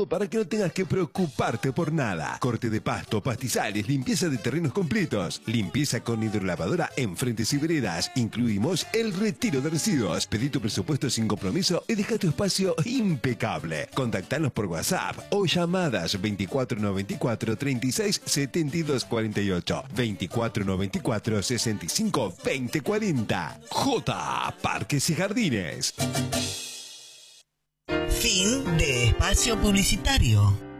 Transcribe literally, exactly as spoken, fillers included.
Para que no tengas que preocuparte por nada. Corte de pasto, pastizales, limpieza de terrenos completos. Limpieza con hidrolavadora en frentes y veredas. Incluimos el retiro de residuos. Pedí tu presupuesto sin compromiso y deja tu espacio impecable. Contactanos por WhatsApp o llamadas veinticuatro noventa y cuatro, treinta y seis, setenta y dos cuarenta y ocho, veinticuatro noventa y cuatro, sesenta y cinco, veinte cuarenta. J. Parques y Jardines. Fin de espacio publicitario.